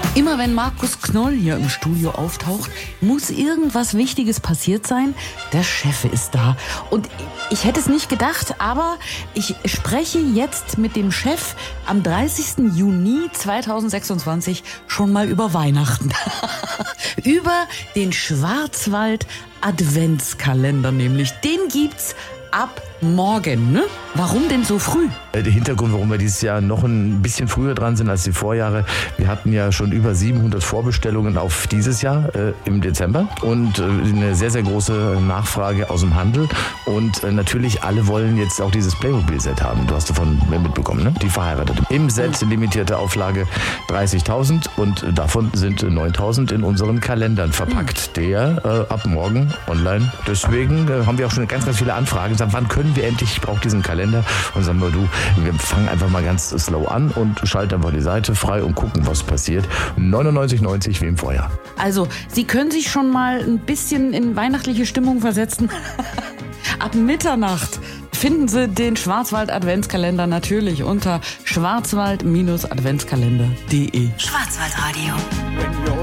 Immer wenn Markus Knoll hier im Studio auftaucht, muss irgendwas Wichtiges passiert sein. Der Chef ist da. Und ich hätte es nicht gedacht, aber ich spreche jetzt mit dem Chef am 30. Juni 2026 schon mal über Weihnachten. Über den Schwarzwald Adventskalender nämlich. Den gibt's ab morgen, ne? Warum denn so früh? Der Hintergrund, warum wir dieses Jahr noch ein bisschen früher dran sind als die Vorjahre, wir hatten ja schon über 700 Vorbestellungen auf dieses Jahr im Dezember und eine sehr, sehr große Nachfrage aus dem Handel und natürlich alle wollen jetzt auch dieses Playmobil-Set haben. Du hast davon mitbekommen, ne? Die Verheiratete. Im Set limitierte Auflage 30.000 und davon sind 9.000 in unseren Kalendern verpackt, der ab morgen online. Deswegen haben wir auch schon ganz, ganz viele Anfragen. Sagen, wann können wir endlich? Ich brauche diesen Kalender. Und sagen wir, wir fangen einfach mal ganz slow an und schalten einfach die Seite frei und gucken, was passiert. 99,90 wie im Vorjahr. Also, Sie können sich schon mal ein bisschen in weihnachtliche Stimmung versetzen. Ab Mitternacht finden Sie den Schwarzwald-Adventskalender natürlich unter schwarzwald-adventskalender.de. Schwarzwaldradio.